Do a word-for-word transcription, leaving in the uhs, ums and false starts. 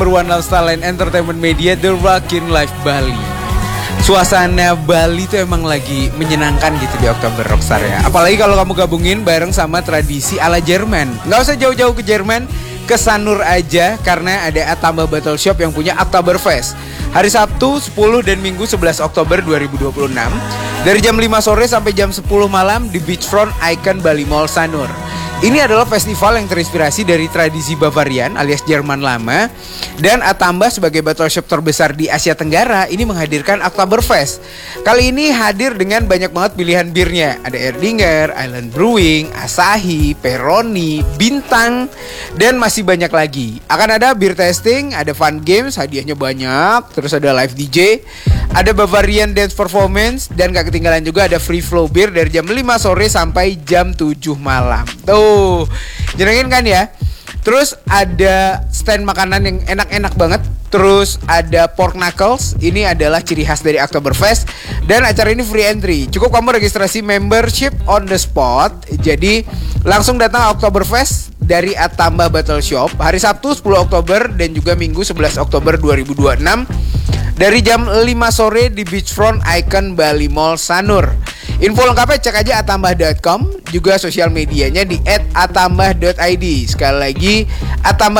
number one lifestyle and entertainment media, The Rockin' Life Bali. Suasana Bali tuh emang lagi menyenangkan gitu di Oktober Rockstar ya. Apalagi kalau kamu gabungin bareng sama tradisi ala Jerman. Nggak usah jauh-jauh ke Jerman, ke Sanur aja karena ada Atambah Battle Shop yang punya Oktoberfest. Hari Sabtu sepuluh dan Minggu sebelas Oktober dua ribu dua puluh enam dari jam lima sore sampai jam sepuluh malam di Beachfront Icon Bali Mall Sanur. Ini adalah festival yang terinspirasi dari tradisi Bavarian alias Jerman lama. Dan Atambah sebagai battle shop terbesar di Asia Tenggara ini menghadirkan Oktoberfest. Kali ini hadir dengan banyak banget pilihan birnya. Ada Erdinger, Island Brewing, Asahi, Peroni, Bintang, dan masih banyak lagi. Akan ada beer tasting, ada fun games, hadiahnya banyak. Terus ada live D J, ada Bavarian dance performance, dan gak ketinggalan juga ada free flow beer dari jam lima sore sampai jam tujuh malam. Tuh, jenengin kan ya. Terus ada stand makanan yang enak-enak banget. Terus ada pork knuckles. Ini adalah ciri khas dari Oktoberfest. Dan acara ini free entry. Cukup kamu registrasi membership on the spot. Jadi langsung datang Oktoberfest dari Atambah Battle Shop hari Sabtu sepuluh Oktober dan juga Minggu sebelas Oktober dua ribu dua puluh enam dari jam lima sore di Beachfront Icon Bali Mall Sanur. Info lengkapnya cek aja atambah dot com, juga sosial medianya di et atambah dot i d. Sekali lagi atambah